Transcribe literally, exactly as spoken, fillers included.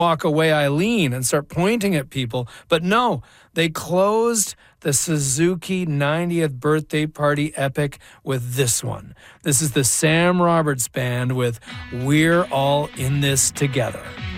Walk Away Eileen and start pointing at people. But no, they closed the Suzuki ninetieth birthday party epic with this one. This is the Sam Roberts Band with We're All in This Together.